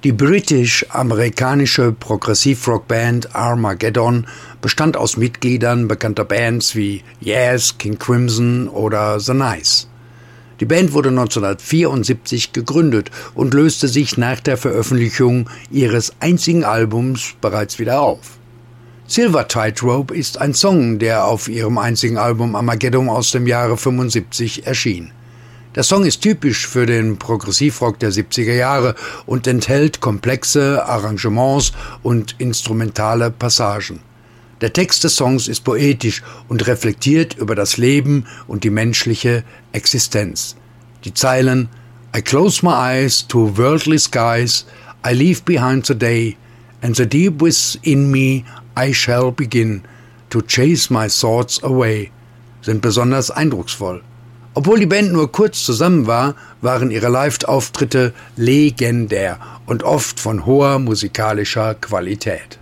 Die britisch-amerikanische Progressiv-Rock-Band Armageddon bestand aus Mitgliedern bekannter Bands wie Yes, King Crimson oder The Nice. Die Band wurde 1974 gegründet und löste sich nach der Veröffentlichung ihres einzigen Albums bereits wieder auf. Silver Tightrope ist ein Song, der auf ihrem einzigen Album Armageddon aus dem Jahre 1975 erschien. Der Song ist typisch für den Progressivrock der 70er Jahre und enthält komplexe Arrangements und instrumentale Passagen. Der Text des Songs ist poetisch und reflektiert über das Leben und die menschliche Existenz. Die Zeilen I close my eyes to worldly skies, I leave behind the day, and the deep within me I shall begin to chase my thoughts away sind besonders eindrucksvoll. Obwohl die Band nur kurz zusammen war, waren ihre Live-Auftritte legendär und oft von hoher musikalischer Qualität.